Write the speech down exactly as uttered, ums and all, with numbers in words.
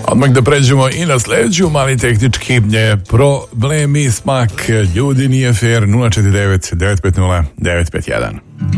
Odmah da pređemo i na sledeću, mali tehnički problemi, smak ljudi nije fair. Nula četiri devet devet pet nula devet pet jedan.